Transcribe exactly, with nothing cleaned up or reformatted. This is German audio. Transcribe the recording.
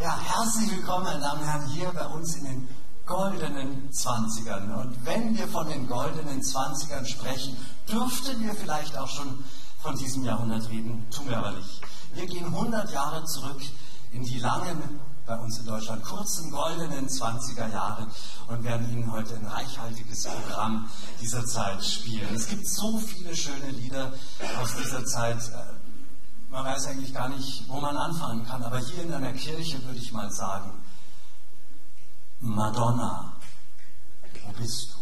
Ja, herzlich willkommen, meine Damen und Herren, hier bei uns in den goldenen Zwanzigern. Und wenn wir von den goldenen Zwanzigern sprechen, dürften wir vielleicht auch schon von diesem Jahrhundert reden, tun wir aber nicht. Wir gehen hundert Jahre zurück in die langen, bei uns in Deutschland kurzen, goldenen Zwanziger Jahre und werden Ihnen heute ein reichhaltiges Programm dieser Zeit spielen. Es gibt so viele schöne Lieder aus dieser Zeit. Man weiß eigentlich gar nicht, wo man anfangen kann, aber hier in einer Kirche würde ich mal sagen, Madonna, wo bist du?